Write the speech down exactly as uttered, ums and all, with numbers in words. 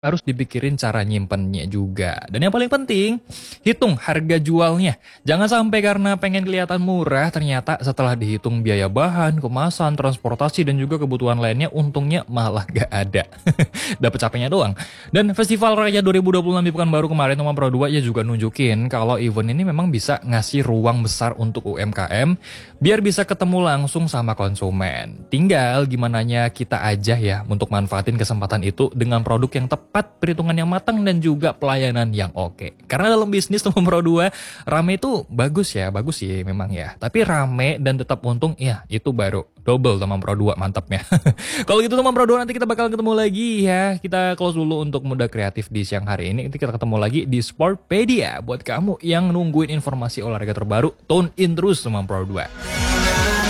harus dipikirin cara nyimpennya juga. Dan yang paling penting, hitung harga jualnya. Jangan sampai karena pengen kelihatan murah, ternyata setelah dihitung biaya bahan, kemasan, transportasi, dan juga kebutuhan lainnya, untungnya malah gak ada. Dapat capeknya doang. Dan Festival Raya dua ribu dua puluh enam di Pekanbaru kemarin, Nomor Pro dua ya juga nunjukin kalau event ini memang bisa ngasih ruang besar untuk U M K M, biar bisa ketemu langsung sama konsumen. Tinggal gimananya kita aja ya untuk manfaatin kesempatan itu dengan produk yang tepat, perhitungan yang matang, dan juga pelayanan yang oke. Karena dalam bisnis Nomor Pro dua, rame itu bagus ya, bagus sih memang ya. Tapi rame dan tetap untung, ya itu baru double Nomor Pro dua mantapnya. Kalau gitu Nomor Pro dua nanti kita bakal ketemu lagi ya. Kita close dulu untuk Muda Kreatif di siang hari ini. Nanti kita ketemu lagi di Sportpedia. Buat kamu yang nungguin informasi olahraga terbaru, tune in terus Nomor Pro dua.